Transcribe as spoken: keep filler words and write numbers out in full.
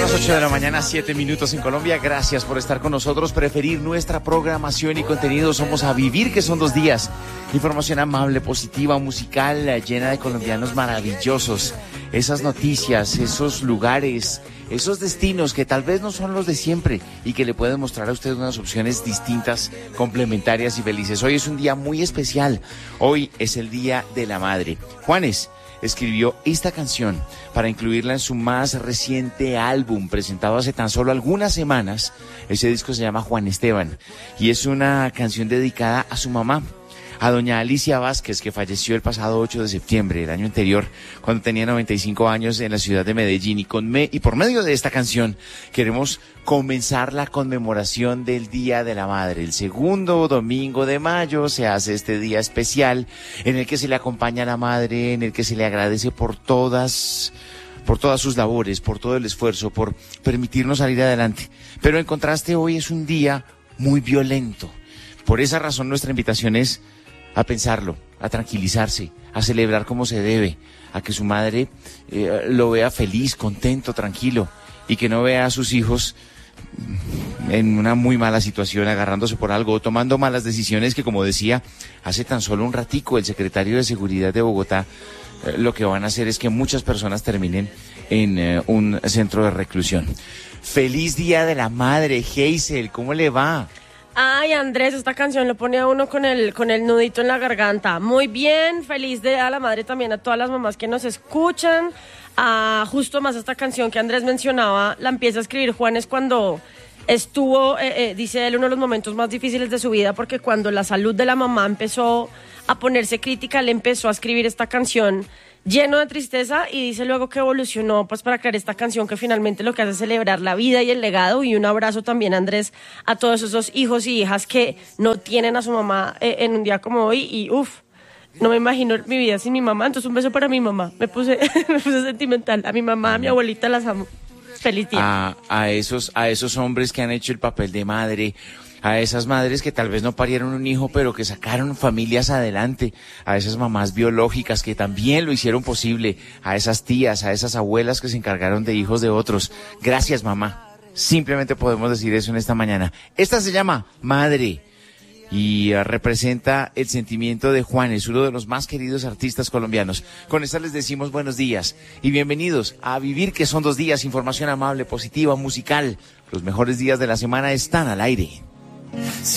las ocho de la mañana, siete minutos en Colombia. Gracias por estar con nosotros, preferir nuestra programación y contenido. Somos A Vivir, que son dos días. Información amable, positiva, musical, llena de colombianos maravillosos. Esas noticias, esos lugares, esos destinos que tal vez no son los de siempre y que le pueden mostrar a usted unas opciones distintas, complementarias y felices. Hoy es un día muy especial. Hoy es el Día de la Madre. Juanes escribió esta canción para incluirla en su más reciente álbum, presentado hace tan solo algunas semanas. Ese disco se llama Juan Esteban y es una canción dedicada a su mamá, a doña Alicia Vázquez, que falleció el pasado ocho de septiembre del año anterior, cuando tenía noventa y cinco años, en la ciudad de Medellín. Y, con me, y por medio de esta canción queremos comenzar la conmemoración del Día de la Madre. El segundo domingo de mayo se hace este día especial en el que se le acompaña a la madre, en el que se le agradece por todas... por todas sus labores, por todo el esfuerzo, por permitirnos salir adelante. Pero en contraste, hoy es un día muy violento. Por esa razón, nuestra invitación es a pensarlo, a tranquilizarse, a celebrar como se debe, a que su madre eh, lo vea feliz, contento, tranquilo, y que no vea a sus hijos en una muy mala situación, agarrándose por algo o tomando malas decisiones que, como decía hace tan solo un ratico el secretario de Seguridad de Bogotá, eh, lo que van a hacer es que muchas personas terminen en eh, un centro de reclusión. ¡Feliz Día de la Madre, Hazel! ¿Cómo le va? Ay, Andrés, esta canción lo pone a uno con el, con el nudito en la garganta. Muy bien, feliz Día de la Madre también a todas las mamás que nos escuchan. Ah, justo más esta canción que Andrés mencionaba, la empieza a escribir Juanes cuando estuvo, eh, eh, dice él, uno de los momentos más difíciles de su vida, porque cuando la salud de la mamá empezó a ponerse crítica, él empezó a escribir esta canción lleno de tristeza, y dice luego que evolucionó pues para crear esta canción que finalmente lo que hace es celebrar la vida y el legado. Y un abrazo también, Andrés, a todos esos hijos y hijas que no tienen a su mamá eh, en un día como hoy. Y uff, no me imagino mi vida sin mi mamá. Entonces un beso para mi mamá. Me puse, me puse sentimental. A mi mamá, a mi abuelita, las amo. Feliz día. A, a esos, a esos hombres que han hecho el papel de madre, a esas madres que tal vez no parieron un hijo, pero que sacaron familias adelante, a esas mamás biológicas que también lo hicieron posible, a esas tías, a esas abuelas que se encargaron de hijos de otros. Gracias, mamá. Simplemente podemos decir eso en esta mañana. Esta se llama Madre y uh, representa el sentimiento de Juanes, uno de los más queridos artistas colombianos. Con esta les decimos buenos días y bienvenidos a Vivir, que son dos días. Información amable, positiva, musical. Los mejores días de la semana están al aire.